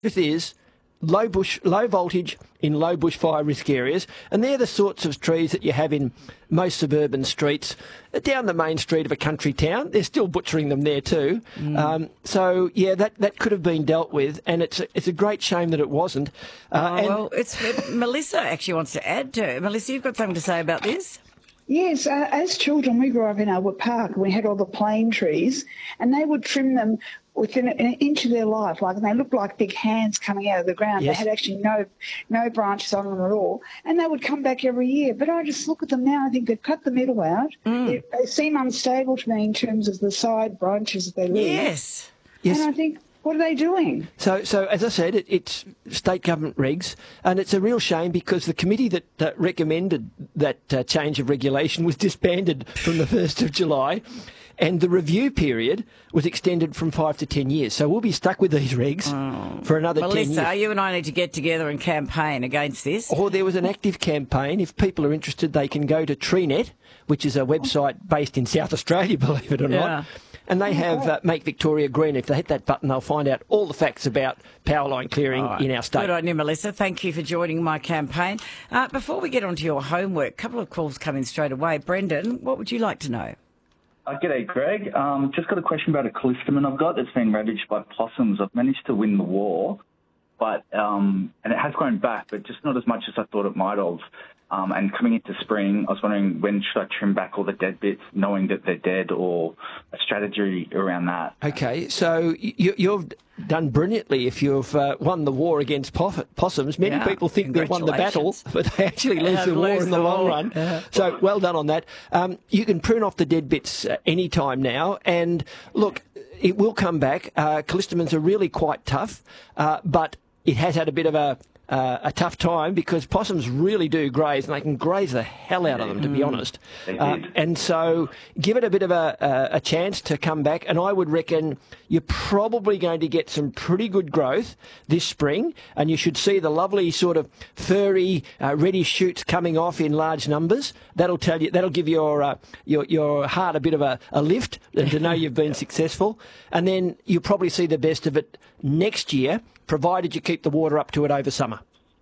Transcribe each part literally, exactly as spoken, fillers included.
Truth is, low bush, low voltage in low bushfire risk areas, and they're the sorts of trees that you have in most suburban streets. Down the main street of a country town, they're still butchering them there too. Mm. Um, so yeah, that, that could have been dealt with, and it's a, it's a great shame that it wasn't. Uh, oh, and well, it's Melissa actually wants to add to it. Melissa, you've got something to say about this? Yes, uh, as children, we grew up in Albert Park. We had all the plane trees, and they would trim them within an inch of their life, like, and they looked like big hands coming out of the ground. Yes. They had actually no no branches on them at all, and they would come back every year. But I just look at them now, I think they've cut the middle out. Mm. They, they seem unstable to me in terms of the side branches that they leave. Yes. Yes. And I think, what are they doing? So, so as I said, it, it's state government regs, and it's a real shame because the committee that uh, recommended that uh, change of regulation was disbanded from the first of July, and the review period was extended from five to ten years. So we'll be stuck with these regs oh. for another Melissa, ten years. you and I need to get together and campaign against this. Or there was an active campaign. If people are interested, they can go to TreeNet, which is a website based in South Australia, believe it or yeah. not. And they have uh, Make Victoria Green. If they hit that button, they'll find out all the facts about power line clearing right. in our state. Good on you, Melissa. Thank you for joining my campaign. Uh, before we get on to your homework, a couple of calls coming straight away. Brendan, what would you like to know? Uh, g'day, Greg. Um, just got a question about a callistemon I've got that's been ravaged by possums. I've managed to win the war, but um, and it has grown back, but just not as much as I thought it might have. Um, and coming into spring, I was wondering when should I trim back all the dead bits, knowing that they're dead, or a strategy around that. Okay, so you, you've done brilliantly if you've uh, won the war against possums. Many yeah, people think they've won the battle, but they actually lose yeah, the war lose in the, the long war. run. Yeah. So well done on that. Um, you can prune off the dead bits uh, any time now, and look, it will come back. Uh, callistemons are really quite tough, uh, but it has had a bit of a Uh, a tough time because possums really do graze, and they can graze the hell out of them, to be honest. Uh, and so give it a bit of a, a, a chance to come back, and I would reckon you're probably going to get some pretty good growth this spring, and you should see the lovely sort of furry, uh, reddish shoots coming off in large numbers. That'll tell you, that'll give your uh, your, your heart a bit of a, a lift, and to know you've been successful. And then you'll probably see the best of it next year, provided you keep the water up to it over summer.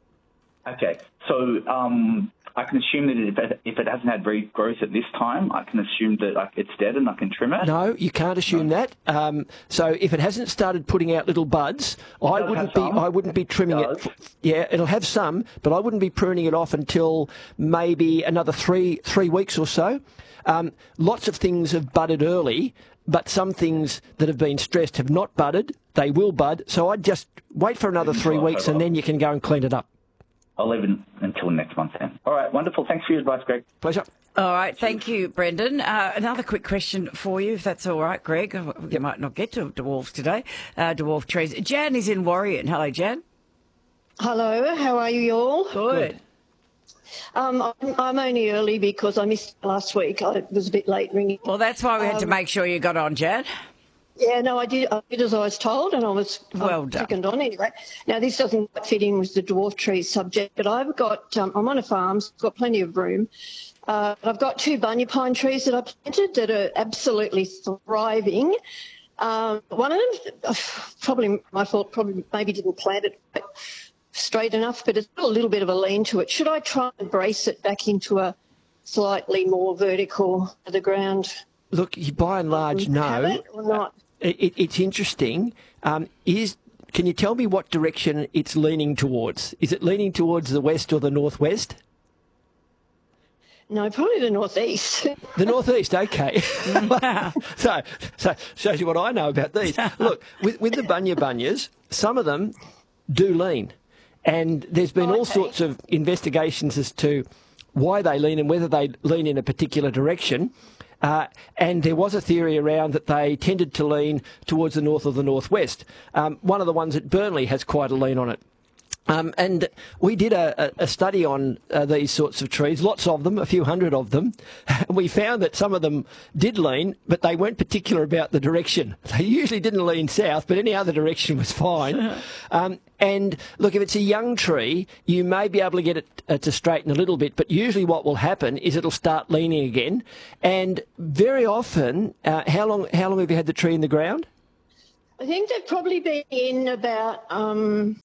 Okay, so um, I can assume that if it, if it hasn't had regrowth at this time, I can assume that like, it's dead and I can trim it? No, you can't assume no. that. Um, so if it hasn't started putting out little buds, I wouldn't be I wouldn't be trimming it. it. Yeah, it'll have some, but I wouldn't be pruning it off until maybe another three three weeks or so. Um, lots of things have budded early, but some things that have been stressed have not budded. They will bud. So I'd just wait for another three weeks and then you can go and clean it up. I'll leave it until next month then. All right, wonderful. Thanks for your advice, Greg. Pleasure. All right, thank you, Brendan. Uh, another quick question for you, if that's all right, Greg. You yep. might not get to dwarfs today, uh, dwarf trees. Jan is in Warrior. Hello, Jan. Hello, how are you all? Good. Good. Um, I'm, I'm only early because I missed last week. I was a bit late ringing. Well, that's why we had um, to make sure you got on, Jan. Yeah, no, I did, I did as I was told, and I was well done. Second on anyway. Now, this doesn't fit in with the dwarf tree subject, but I've got, um, I'm on a farm, I've got plenty of room. Uh, I've got two bunya pine trees that I planted that are absolutely thriving. Um, one of them, probably my fault, probably maybe didn't plant it straight enough, but it's got a little bit of a lean to it. Should I try and brace it back into a slightly more vertical to the ground? Look, you by and large know. Have it or not? It, it's interesting. Um, is can you tell me what direction it's leaning towards? Is it leaning towards the west or the northwest? No, probably the northeast. The northeast, okay. so, so shows you what I know about these. Look, with, with the bunya bunyas, some of them do lean, and there's been oh, all okay. sorts of investigations as to why they lean and whether they lean in a particular direction. Uh, and there was a theory around that they tended to lean towards the north or the northwest. Um, one of the ones at Burnley has quite a lean on it. Um, and we did a, a study on uh, these sorts of trees, lots of them, a few hundred of them. We found that some of them did lean, but they weren't particular about the direction. They usually didn't lean south, but any other direction was fine. Um, and look, if it's a young tree, you may be able to get it uh, to straighten a little bit, but usually what will happen is it'll start leaning again. And very often, uh, how long, how long have you had the tree in the ground? I think they've probably been in about um,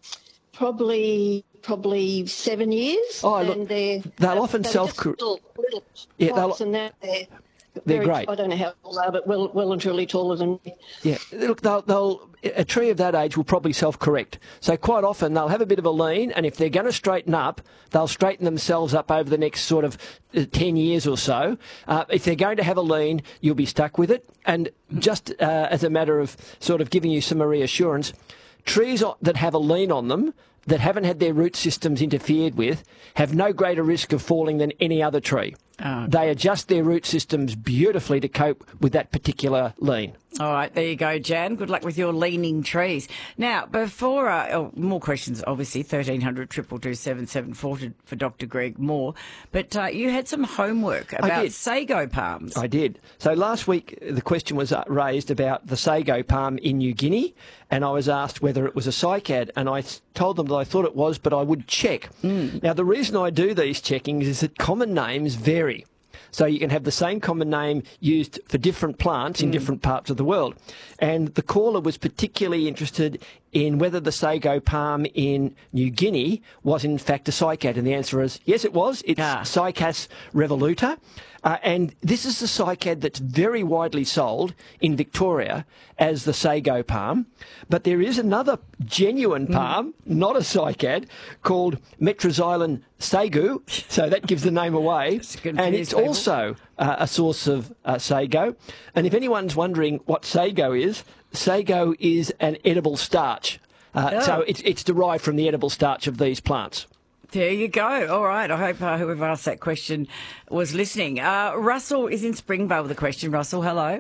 probably probably seven years. Oh, look, and they're, they'll often they're self- just little, little Yeah, they'll- plots, and they're, they're, They're very, great. I don't know how tall they are, but well, well and truly taller than me. Yeah, look, they'll, they'll a tree of that age will probably self-correct. So quite often they'll have a bit of a lean, and if they're going to straighten up, they'll straighten themselves up over the next sort of uh, ten years or so. Uh, if they're going to have a lean, you'll be stuck with it. And just uh, as a matter of sort of giving you some reassurance, trees that have a lean on them, that haven't had their root systems interfered with, have no greater risk of falling than any other tree. Oh. They adjust their root systems beautifully to cope with that particular lean. All right, there you go, Jan. Good luck with your leaning trees. Now, before, uh, oh, more questions, obviously, thirteen hundred, two two two, seven seven four for Doctor Greg Moore. But uh, you had some homework about did. sago palms. I did. So last week the question was uh, raised about the sago palm in New Guinea, and I was asked whether it was a cycad, and I told them that I thought it was, but I would check. Mm. Now, the reason I do these checkings is that common names vary. So you can have the same common name used for different plants in mm. different parts of the world. And the caller was particularly interested in whether the sago palm in New Guinea was in fact a cycad. And the answer is yes, it was. It's ah. Cycas revoluta. Uh, and this is the cycad that's very widely sold in Victoria as the sago palm. But there is another genuine palm, mm. not a cycad, called Metroxylon sago. So that gives the name away. And it's people. also uh, a source of uh, sago. And if anyone's wondering what sago is, sago is an edible starch. Uh, oh. So it's, it's derived from the edible starch of these plants. There you go. All right. I hope uh, whoever asked that question was listening. Uh, Russell is in Springvale with a question. Russell, hello.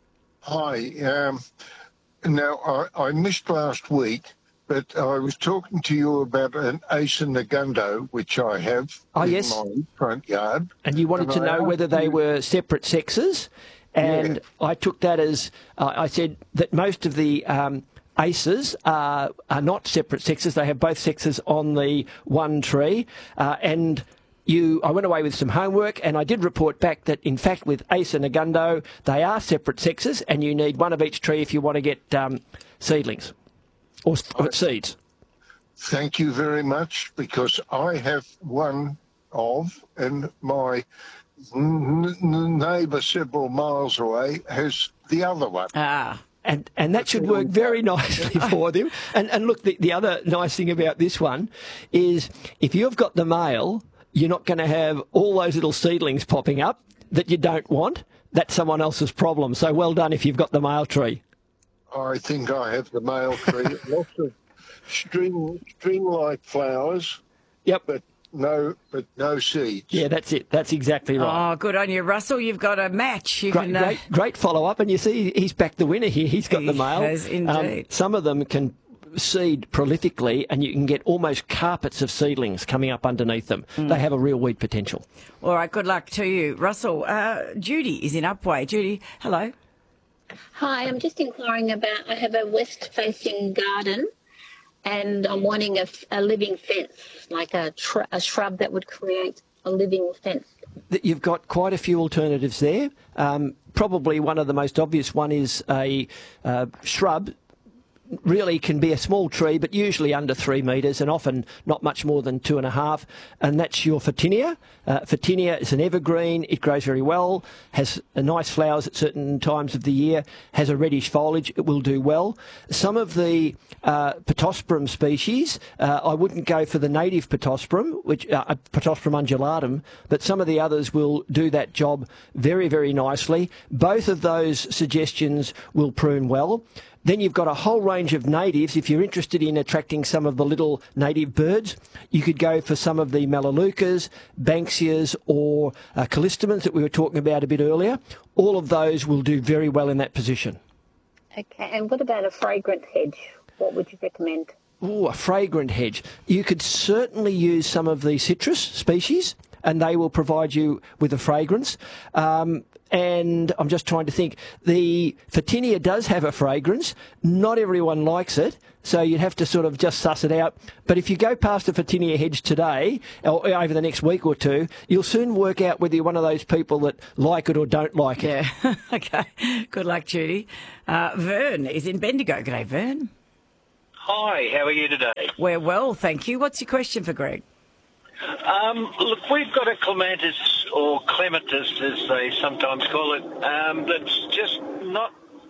Hi. Um, now, I, I missed last week, but I was talking to you about an Acer Negundo, which I have oh, in yes. my front yard. And you wanted and to I know whether they you... were separate sexes. And yeah. I took that as, uh, I said that most of the... Um, Aces are, are not separate sexes. They have both sexes on the one tree. Uh, and you, I went away with some homework, and I did report back that, in fact, with Acer Negundo, they are separate sexes, and you need one of each tree if you want to get um, seedlings or I, seeds. Thank you very much, because I have one of, and my n- n- neighbour several miles away has the other one. Ah. And and that should work very nicely for them. And and look, the, the other nice thing about this one is if you've got the male, you're not going to have all those little seedlings popping up that you don't want. That's someone else's problem. So well done if you've got the male tree. I think I have the male tree. Lots of string string-like flowers. Yep. But no, but no seeds. Yeah, that's it. That's exactly right. Oh, good on you, Russell. You've got a match. You great, can, uh... great, great follow-up. And you see he's backed the winner here. He's got he the male. Has indeed. Um, some of them can seed prolifically, and you can get almost carpets of seedlings coming up underneath them. Mm. They have a real weed potential. All right, good luck to you. Russell, uh, Judy is in Upwey. Judy, hello. Hi, I'm just inquiring about, I have a west-facing garden, and I'm wanting a, a living fence, like a, tr- a shrub that would create a living fence. You've got quite a few alternatives there. Um, probably one of the most obvious one is a uh, shrub. Really can be a small tree, but usually under three metres and often not much more than two and a half. And that's your Photinia. Uh, Photinia is an evergreen. It grows very well, has a nice flowers at certain times of the year, has a reddish foliage. It will do well. Some of the uh, Pittosporum species, uh, I wouldn't go for the native Pittosporum, which uh, Pittosporum undulatum, but some of the others will do that job very, very nicely. Both of those suggestions will prune well. Then you've got a whole range of natives. If you're interested in attracting some of the little native birds, you could go for some of the Melaleucas, Banksias, or uh, Callistemons that we were talking about a bit earlier. All of those will do very well in that position. Okay, and what about a fragrant hedge? What would you recommend? Oh, a fragrant hedge. You could certainly use some of the citrus species, and they will provide you with a fragrance. Um, and I'm just trying to think. The Photinia does have a fragrance. Not everyone likes it, so you'd have to sort of just suss it out. But if you go past the Photinia hedge today, or over the next week or two, you'll soon work out whether you're one of those people that like it or don't like it. Yeah. Okay. Good luck, Judy. Uh, Vern is in Bendigo. G'day, Vern. Hi, how are you today? We're well, thank you. What's your question for Greg? Um, look, we've got a clematis, or clematis as they sometimes call it, um, that's just not...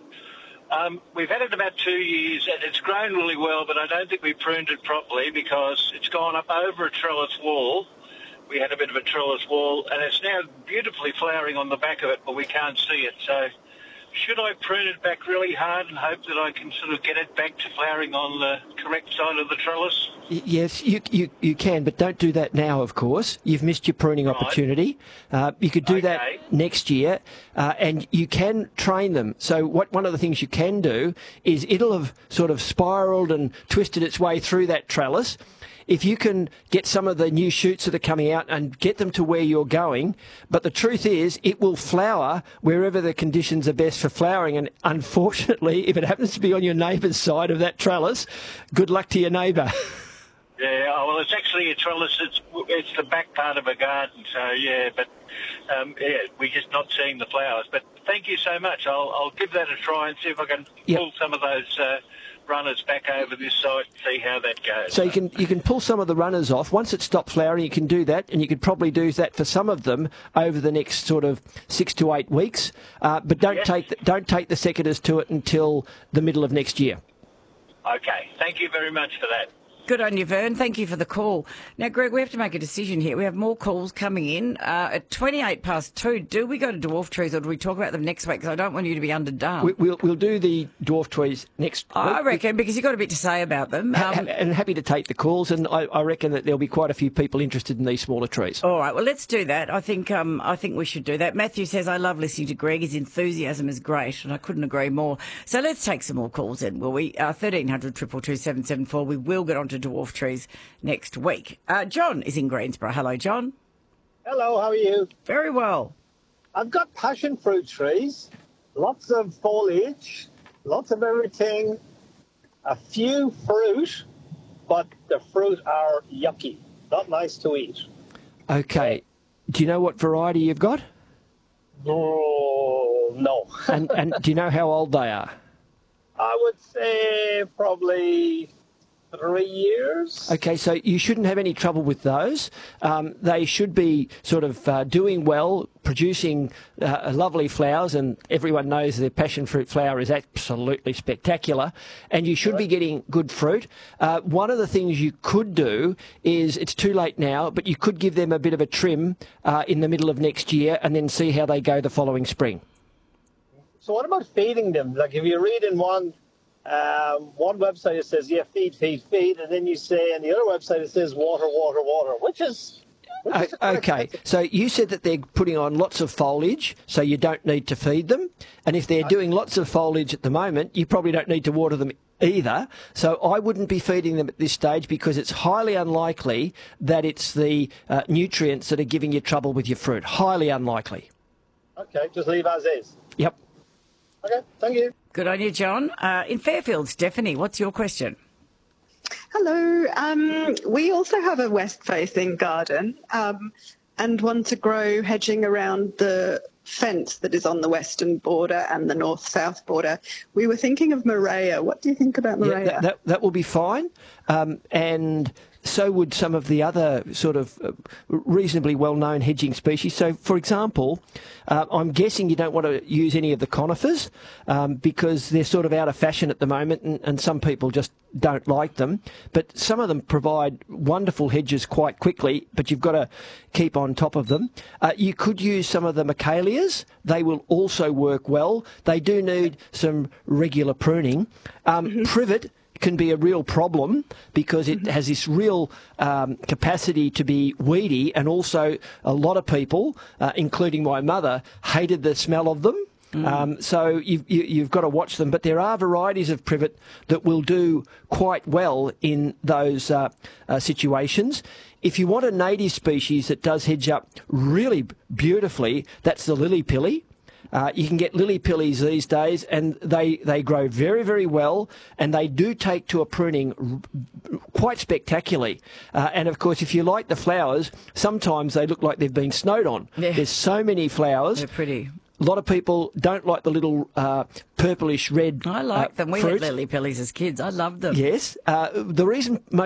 Um, we've had it about two years and it's grown really well, but I don't think we pruned it properly because it's gone up over a trellis wall. We had a bit of a trellis wall and it's now beautifully flowering on the back of it, but we can't see it. So should I prune it back really hard and hope that I can sort of get it back to flowering on the correct side of the trellis? Y- Yes, you, you you can, but don't do that now, of course. You've missed your pruning Right. opportunity. Uh, you could do that Okay. next year, uh, and you can train them. So what one of the things you can do is it'll have sort of spiralled and twisted its way through that trellis. If you can get some of the new shoots that are coming out and get them to where you're going, but the truth is it will flower wherever the conditions are best for flowering. And unfortunately, if it happens to be on your neighbour's side of that trellis, good luck to your neighbour. Yeah, oh, well, it's actually a trellis. It's it's the back part of a garden, so yeah. But um, yeah, we're just not seeing the flowers. But thank you so much. I'll I'll give that a try and see if I can Yep. pull some of those uh, runners back over this side and see how that goes. So you can you can pull some of the runners off. Once it stops flowering, you can do that, and you could probably do that for some of them over the next sort of six to eight weeks. Uh, but don't Yes. take the, don't take the secateurs to it until the middle of next year. Okay, thank you very much for that. Good on you, Vern. Thank you for the call. Now, Greg, we have to make a decision here. We have more calls coming in. Uh, at twenty-eight past two, do we go to dwarf trees or do we talk about them next week? Because I don't want you to be underdone. We, we'll we'll do the dwarf trees next I week. reckon, because you've got a bit to say about them. Ha- Um, ha- and happy to take the calls, and I, I reckon that there'll be quite a few people interested in these smaller trees. All right, well, let's do that. I think um, I think we should do that. Matthew says, I love listening to Greg. His enthusiasm is great, and I couldn't agree more. So let's take some more calls then, will we? Uh, thirteen hundred, two two two, seven seven four. We will get on to dwarf trees next week. Uh, John is in Greensboro. Hello, John. Hello, how are you? Very well. I've got passion fruit trees, lots of foliage, lots of everything, a few fruit, but the fruit are yucky, not nice to eat. Okay. Do you know what variety you've got? Oh, no. And and do you know how old they are? I would say probably three years. Okay, so you shouldn't have any trouble with those. Um, they should be sort of uh, doing well, producing uh, lovely flowers, and everyone knows their passion fruit flower is absolutely spectacular, and you should be getting good fruit. Uh, one of the things you could do is, it's too late now, but you could give them a bit of a trim uh, in the middle of next year and then see how they go the following spring. So what about feeding them? Like if you read in one um, one website it says, yeah, feed, feed, feed, and then you say, and the other website it says water, water, water, which is... Which O- is the correct Okay, method? so you said that they're putting on lots of foliage, so you don't need to feed them. And if they're doing lots of foliage at the moment, you probably don't need to water them either. So I wouldn't be feeding them at this stage because it's highly unlikely that it's the uh, nutrients that are giving you trouble with your fruit. Highly unlikely. Okay, just leave as is. Yep. Okay, thank you. Good on you, John. Uh, in Fairfield, Stephanie, what's your question? Hello. Um, we also have a west-facing garden um, and want to grow hedging around the fence that is on the western border and the north-south border. We were thinking of Morea. What do you think about Yeah, Morea? that, that, that will be fine. Um, and so would some of the other sort of uh, reasonably well-known hedging species. So, for example, uh, I'm guessing you don't want to use any of the conifers um, because they're sort of out of fashion at the moment, and, and some people just don't like them. But some of them provide wonderful hedges quite quickly, but you've got to keep on top of them. Uh, you could use some of the Michaelias. They will also work well. They do need some regular pruning. Um, Privet can be a real problem because it has this real um, capacity to be weedy, and also a lot of people, uh, including my mother, hated the smell of them. Um, so you've, you, you've got to watch them. But there are varieties of privet that will do quite well in those uh, uh, situations. If you want a native species that does hedge up really beautifully, that's the lily pilly. Uh, you can get lily pillies these days, and they, they grow very, very well, and they do take to a pruning r- quite spectacularly. Uh, and, of course, if you like the flowers, sometimes they look like they've been snowed on. Yeah. There's so many flowers. They're pretty. A lot of people don't like the little uh, purplish red I like uh, them. We fruit. had lily pillies as kids. I loved them. Yes. Uh, the reason most